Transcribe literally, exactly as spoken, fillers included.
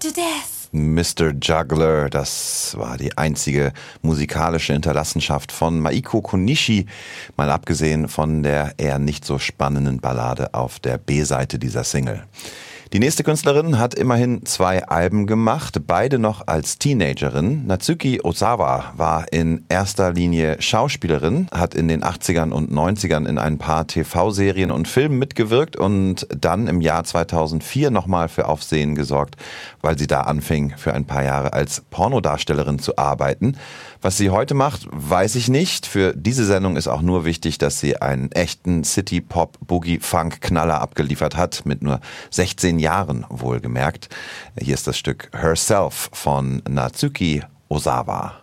to death. Mister Juggler, das war die einzige musikalische Hinterlassenschaft von Maiko Konishi, mal abgesehen von der eher nicht so spannenden Ballade auf der B-Seite dieser Single. Die nächste Künstlerin hat immerhin zwei Alben gemacht, beide noch als Teenagerin. Natsuki Ozawa war in erster Linie Schauspielerin, hat in den achtzigern und neunzigern in ein paar T V-Serien und Filmen mitgewirkt und dann im Jahr zweitausendvier nochmal für Aufsehen gesorgt, weil sie da anfing, für ein paar Jahre als Pornodarstellerin zu arbeiten. Was sie heute macht, weiß ich nicht. Für diese Sendung ist auch nur wichtig, dass sie einen echten City-Pop-Boogie-Funk-Knaller abgeliefert hat, mit nur sechzehn Jahren wohlgemerkt. Hier ist das Stück Herself von Natsuki Ozawa.